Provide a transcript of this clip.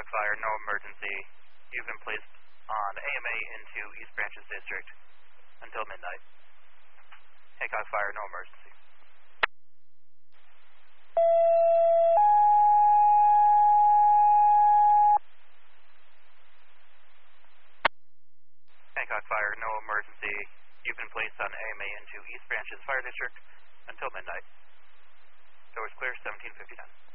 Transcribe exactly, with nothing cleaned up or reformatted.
Hancock Fire, no emergency. You've been placed on A M A into East Branches District until midnight. Hancock Fire, no emergency. Hancock Fire, no emergency. You've been placed on A M A into East Branches Fire District until midnight. Doors clear, seventeen fifty-nine.